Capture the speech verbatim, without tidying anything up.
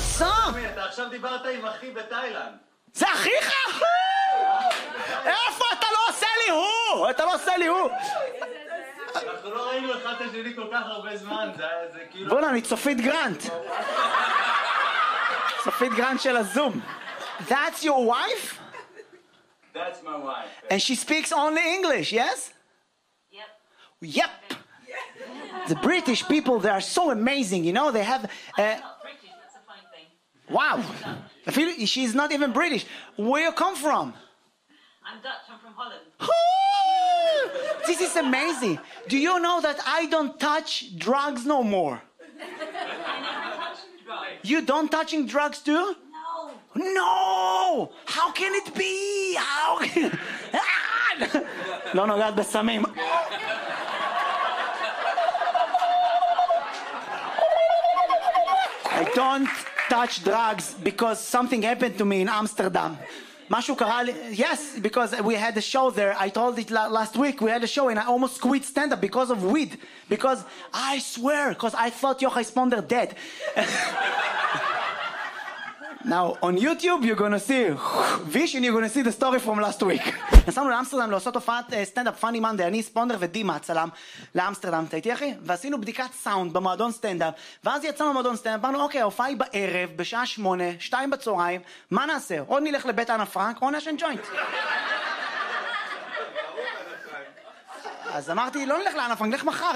awesome! אתה עכשיו דיברת עם אחי בתאילנד. זה אחיך? איפה אתה לא עושה לי הוא? אתה לא עושה לי הוא. אנחנו לא ראינו אחד את השני כל כך הרבה זמן, זה כאילו... בוא'נה, אני צופית גרנט. צופית גרנט של הזום. That's your wife? That's my wife. And she speaks only English, yes? Yep. Yep. The British people, they are so amazing, you know, they have... Uh, I'm not British, that's a fine thing. wow. I feel she's not even British. Where you come from? I'm Dutch, I'm from Holland. This is amazing. Do you know that I don't touch drugs no more? I never touched drugs. You don't touching drugs too? No. No! How can it be? How can... לא נוגעת בסמים. I don't touch drugs because something happened to me in Amsterdam. משהו קרה לי, yes, because we had a show there, I told it last week, we had a show and I almost quit stand-up because of weed. Because I swear, because I thought Yochai Sponder dead. Now, on YouTube, you're gonna see vision, you're gonna see the story from last week. נסענו לאמסטרדם לעשות הופעת סטנדאפ פאני מנדי, אני ספונדר ודימה הצלם לאמסטרדם, אתה איתי אחי? ועשינו בדיקת סאונד במועדון סטנדאפ, ואז יצאנו במועדון סטנדאפ, אמרנו אוקיי, ההופעה היא בערב, בשעה שמונה, שתיים בצהריים, מה נעשה? או נלך לבית אנה פרנק, או נשן ג'וינט. אז אמרתי, לא נלך לאנה פרנק, נלך מחר.